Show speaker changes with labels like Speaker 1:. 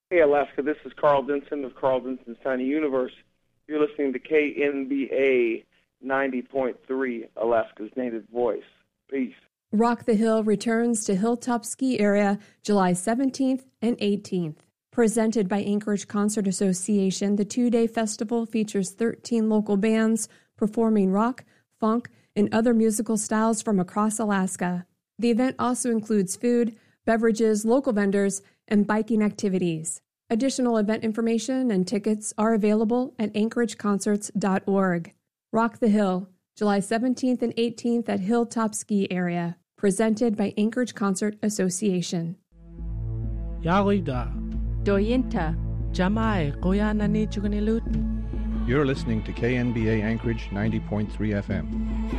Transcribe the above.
Speaker 1: Hey, Alaska, this is Carl Denson of Carl Denson's Tiny Universe. You're listening to KNBA 90.3, Alaska's native voice. Peace.
Speaker 2: Rock the Hill returns to Hilltop Ski Area July 17th and 18th. Presented by Anchorage Concert Association, the two-day festival features 13 local bands performing rock, funk, and other musical styles from across Alaska. The event also includes food, beverages, local vendors, and biking activities. Additional event information and tickets are available at anchorageconcerts.org. Rock the Hill, July 17th and 18th at Hilltop Ski Area. Presented by Anchorage Concert Association.
Speaker 3: Yarida.
Speaker 4: Doyinta. Jamai Koyanani Chugunilut.
Speaker 5: You're listening to KNBA Anchorage 90.3 FM.